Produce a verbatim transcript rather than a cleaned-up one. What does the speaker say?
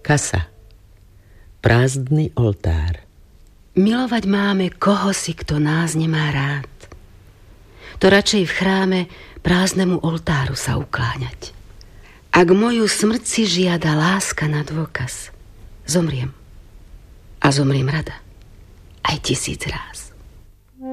Kasa. Prázdny oltár. Milovať máme koho si, kto nás nemá rád. To radšej v chráme prázdnemu oltáru sa ukláňať. Ak moju smrť si žiada láska na dôkaz, zomriem. A zomriem rada. Aj tisíc ráz.